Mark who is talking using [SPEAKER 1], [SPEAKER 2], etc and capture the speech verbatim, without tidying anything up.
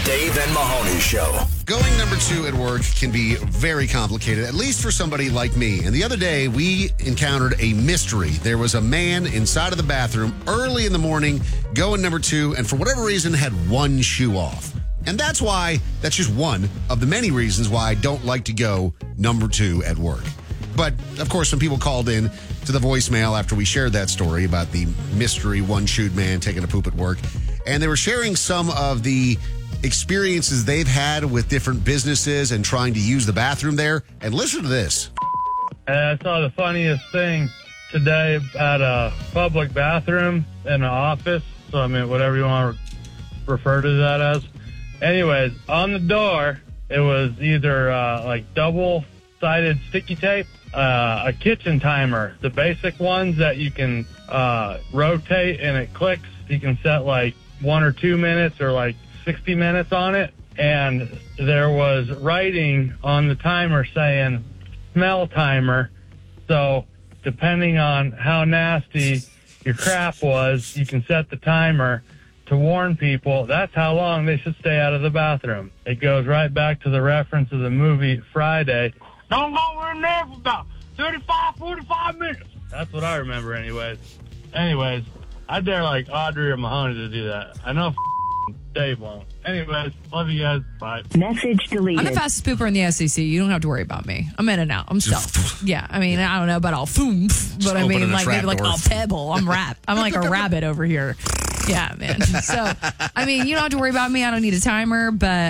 [SPEAKER 1] Dave and Mahoney Show.
[SPEAKER 2] Going number two at work can be very complicated, at least for somebody like me. And the other day, we encountered a mystery. There was a man inside of the bathroom early in the morning going number two, and for whatever reason had one shoe off. And that's why, that's just one of the many reasons why I don't like to go number two at work. But, of course, some people called in to the voicemail after we shared that story about the mystery one-shoed man taking a poop at work. And they were sharing some of the experiences they've had with different businesses and trying to use the bathroom there. And listen to this.
[SPEAKER 3] I saw the funniest thing today at a public bathroom in an office. So, I mean, whatever you want to refer to that as. Anyways, on the door, it was either uh, like double-sided sticky tape, uh, a kitchen timer, the basic ones that you can uh, rotate and it clicks. You can set like one or two minutes or like sixty minutes on it. And there was writing on the timer saying smell timer. So depending on how nasty your crap was, you can set the timer to warn people that's how long they should stay out of the bathroom. It goes right back to the reference of the movie Friday. Don't go in there for about thirty-five, forty-five minutes. That's what I remember anyways. Anyways, I dare like Audrey or Mahoney to do that. I know Dave won't. Anyways, love you guys. Bye.
[SPEAKER 4] Message deleted.
[SPEAKER 5] I'm the fastest pooper in the S E C. You don't have to worry about me. I'm in and out. I'm stealth. Yeah, I mean, I don't know about all foom, but I mean, like maybe like a pebble. I'm rap. I'm like a rabbit over here. Yeah, man. So, I mean, you don't have to worry about me. I don't need a timer, but